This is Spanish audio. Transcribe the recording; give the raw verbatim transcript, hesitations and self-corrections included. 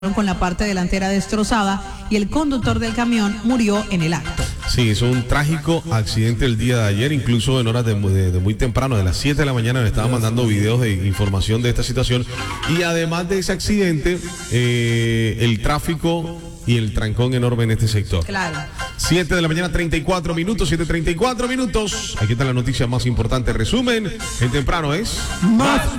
con la parte delantera destrozada y el conductor del camión murió en el acto. Sí, es un trágico accidente el día de ayer, incluso en horas de, de, de muy temprano, de las siete de la mañana, me estaban mandando videos de información de esta situación. Y además de ese accidente, eh, el tráfico y el trancón enorme en este sector. Claro. siete de la mañana, treinta y cuatro minutos, siete treinta y cuatro minutos. Aquí está la noticia más importante. Resumen, en temprano es... Más